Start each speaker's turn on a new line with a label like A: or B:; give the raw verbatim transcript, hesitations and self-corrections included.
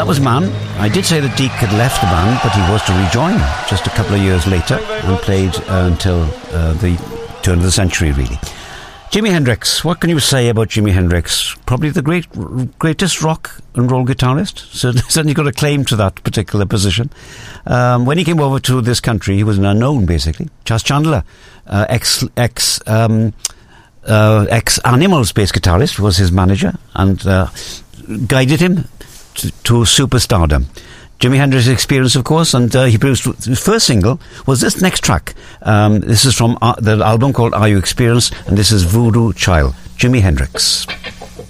A: that was Man. I did say that Deke had left the band, but he was to rejoin just a couple of years later and played uh, until uh, the turn of the century, really. Jimi Hendrix. What can you say about Jimi Hendrix? Probably the great, greatest rock and roll guitarist. So certainly got a claim to that particular position. Um, when he came over to this country, he was an unknown, basically. Chas Chandler, uh, ex ex um, uh, ex Animals bass guitarist, was his manager and uh, guided him to, to superstardom. Jimi Hendrix's Experience, of course, and uh, he produced his first single was this next track. Um, this is from uh, the album called Are You Experienced, and this is Voodoo Child, Jimi Hendrix.